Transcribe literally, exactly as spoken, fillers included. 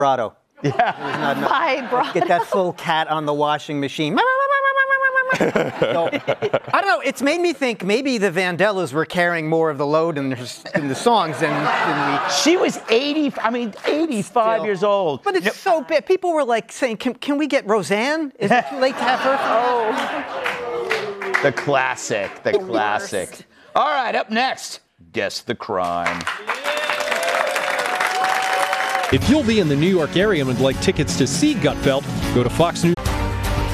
Vibrato. Yeah. Not enough. Vibrato. Get that full cat on the washing machine. So, I don't know. It's made me think maybe the Vandellas were carrying more of the load in, their, in the songs than, than we. She was eighty. I mean, eighty-five Still. years old. But it's No, so bad. People were like saying, "Can, can we get Roseanne? Is it too late to have her?" Oh. The classic. The, The classic. worst. All right. Up next, guess the crime. If you'll be in the New York area and would like tickets to see Gutfeld, go to Fox News.